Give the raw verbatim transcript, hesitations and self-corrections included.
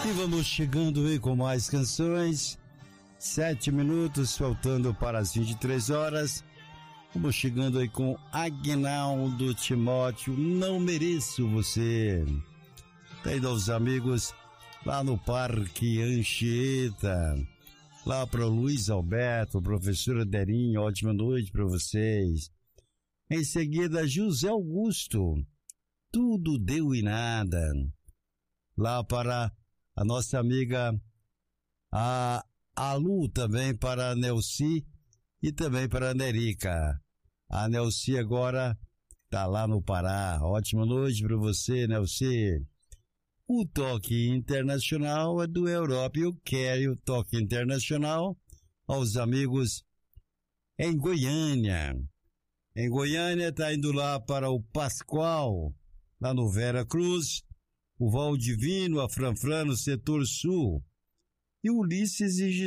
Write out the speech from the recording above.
E vamos chegando aí com mais canções. Sete minutos, faltando para as vinte e três horas. Vamos chegando aí com Aguinaldo Timóteo, Não Mereço Você. Tem dos amigos lá no Parque Anchieta. Lá para o Luiz Alberto, professora Derinho, ótima noite para vocês. Em seguida, José Augusto, Tudo Deu e Nada. Lá para a nossa amiga a, a Lu, também para a Nelci e também para a Nerica. A Nelci agora está lá no Pará. Ótima noite para você, Nelci. O toque internacional é do Europa. Eu quero o toque internacional aos amigos em Goiânia. Em Goiânia está indo lá para o Pascoal, lá no Vera Cruz, o Valdivino, a Franfran no setor sul, e Ulisses e